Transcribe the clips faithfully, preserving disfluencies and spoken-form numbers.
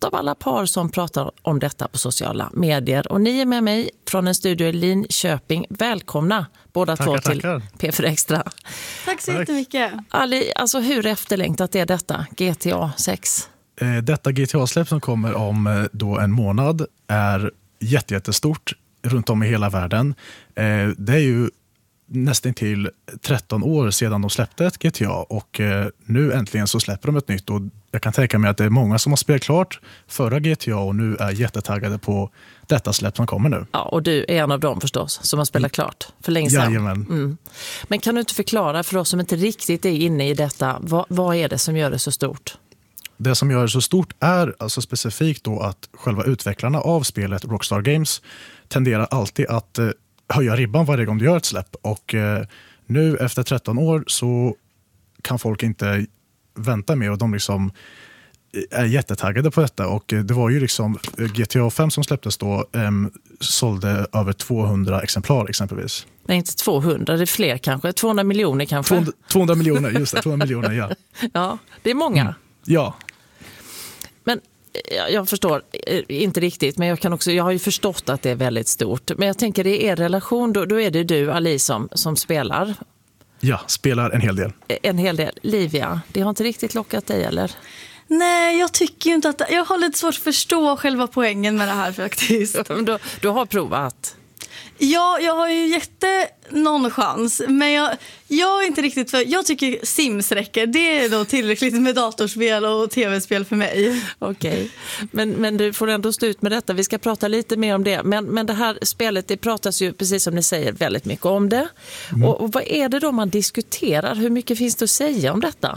ett av alla par som pratar om detta på sociala medier. Och ni är med mig från en studio i Linköping. Välkomna båda tackar, två till tackar. P fyra Extra. Tack så jättemycket. Ali, alltså hur efterlängtat är detta, G T A sex? Eh, detta G T A-släpp som kommer om eh, då en månad är jätte, jättestort runt om i hela världen. Eh, det är ju nästan till tretton år sedan de släppte ett G T A och eh, nu äntligen så släpper de ett nytt och jag kan tänka mig att det är många som har spelat klart förra G T A och nu är jättetaggade på detta släpp som kommer nu. Ja, och du är en av dem förstås som har spelat klart för länge sedan. Jajamän. Mm. Men kan du inte förklara för oss som inte riktigt är inne i detta, vad, vad är det som gör det så stort? Det som gör det så stort är alltså specifikt då att själva utvecklarna av spelet Rockstar Games tenderar alltid att eh, höja ribban varje gång de gör ett släpp och eh, nu efter tretton år så kan folk inte vänta mer och de liksom är jättetaggade på detta och det var ju liksom G T A fem som släpptes då eh, sålde över tvåhundra exemplar exempelvis. Nej, inte tvåhundra, det är fler kanske, tvåhundra miljoner kanske. tvåhundra, tvåhundra miljoner, just det, tvåhundra miljoner, ja. Ja, det är många. Mm. Ja. Men jag förstår inte riktigt, men jag kan också, jag har ju förstått att det är väldigt stort. Men jag tänker i er relation, då, då är det du, Ali, som, som spelar. Ja, spelar en hel del. En hel del. Livia, det har inte riktigt lockat dig, eller? Nej, jag tycker ju inte att... Jag har lite svårt att förstå själva poängen med det här faktiskt. du, du har provat. Ja, jag har ju jätte någon chans, men jag, jag är inte riktigt för... Jag tycker Sims räcker. Det är då tillräckligt med datorspel och tv-spel för mig. Okej, okay. men, men du får ändå stå ut med detta. Vi ska prata lite mer om det. Men, men det här spelet, det pratas ju, precis som ni säger, väldigt mycket om det. Mm. Och, och vad är det då man diskuterar? Hur mycket finns det att säga om detta?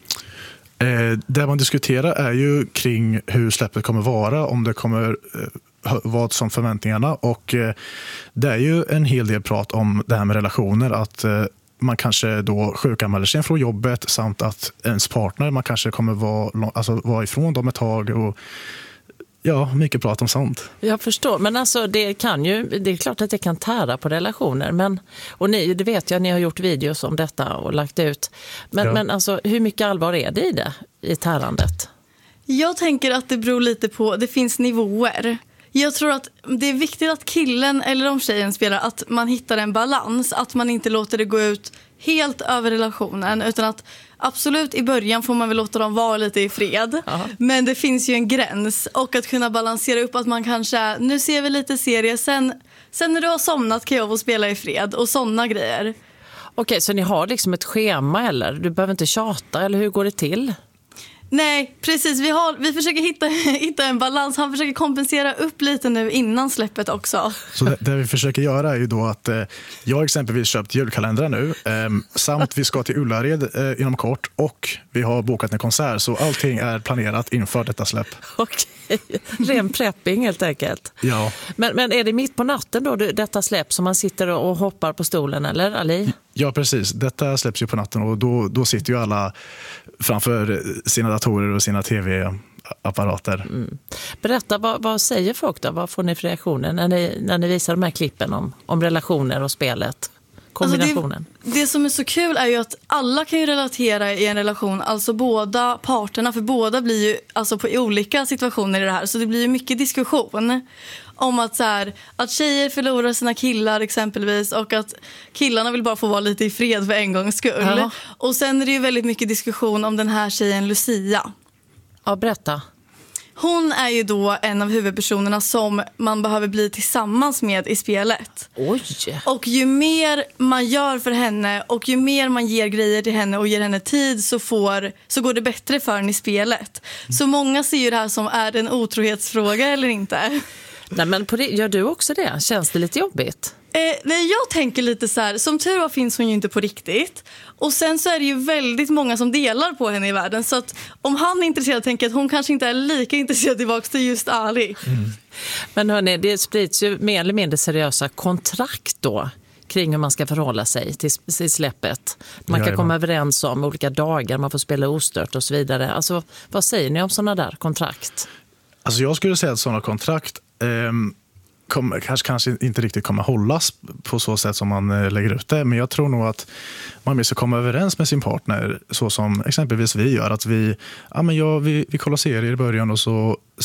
Eh, det man diskuterar är ju kring hur släppet kommer vara, om det kommer... Eh, vad som förväntningarna och eh, det är ju en hel del prat om det här med relationer att eh, man kanske då sjukanmäler sig från jobbet samt att ens partner man kanske kommer vara, alltså, vara ifrån dem ett tag och ja, mycket prat om sånt. Jag förstår, men alltså det kan ju, det är klart att det kan tära på relationer, men och ni, det vet jag, ni har gjort videos om detta och lagt ut, men, ja. men alltså hur mycket allvar är det i det, i tärandet? Jag tänker att det beror lite på, det finns nivåer. Jag tror att det är viktigt att killen eller om tjejen spelar att man hittar en balans. Att man inte låter det gå ut helt över relationen. Utan att absolut i början får man väl låta dem vara lite i fred. Aha. Men det finns ju en gräns. Och att kunna balansera upp att man kanske, nu ser vi lite serie. Sen, sen när du har somnat kan jag få spela i fred och sådana grejer. Okej, så ni har liksom ett schema eller? Du behöver inte tjata eller hur går det till? Nej, precis. Vi, har, vi försöker hitta, hitta en balans. Han försöker kompensera upp lite nu innan släppet också. Så det, det vi försöker göra är ju då att eh, jag exempelvis köpt julkalendrar nu eh, samt vi ska till Ullared eh, inom kort och vi har bokat en konsert så allting är planerat inför detta släpp. Okej, ren prepping helt enkelt. Ja. Men, men är det mitt på natten då detta släpp som man sitter och hoppar på stolen eller Ali? Ja, precis. Detta släpps ju på natten och då, då sitter ju alla framför sina datorer och sina tv-apparater. Mm. Berätta, vad, vad säger folk då? Vad får ni för reaktioner när ni, när ni visar de här klippen om, om relationer och spelet? Kombinationen. Alltså det, det som är så kul är ju att alla kan ju relatera i en relation, alltså båda parterna, för båda blir ju alltså på olika situationer i det här, så det blir ju mycket diskussion om att, så här, att tjejer förlorar sina killar exempelvis och att killarna vill bara få vara lite i fred för en gångs skull. Ja. Och sen är det ju väldigt mycket diskussion om den här tjejen Lucia. Ja, berätta. Hon är ju då en av huvudpersonerna som man behöver bli tillsammans med i spelet. Oj. Och ju mer man gör för henne och ju mer man ger grejer till henne och ger henne tid så, får, så går det bättre för henne i spelet. Mm. Så många ser ju det här som är en otrohetsfråga eller inte. Nej, men på det, gör du också det? Känns det lite jobbigt? Eh, nej, jag tänker lite så här, som tur var finns hon ju inte på riktigt. Och sen så är det ju väldigt många som delar på henne i världen. Så att om han är intresserad tänker jag att hon kanske inte är lika intresserad tillbaka till just Ali. Mm. Men hörni, det sprids ju mer eller mindre seriösa kontrakt då kring hur man ska förhålla sig till, till släppet. Man kan komma överens om olika dagar, man får spela ostört och så vidare. Alltså, vad säger ni om sådana där kontrakt? Alltså jag skulle säga att sådana kontrakt eh, kommer, kanske, kanske inte riktigt kommer hållas på så sätt som man eh, lägger ut det. Men jag tror nog att man ska komma överens med sin partner så som exempelvis vi gör. Att vi, ja, men ja, vi, vi kollar serier i början och så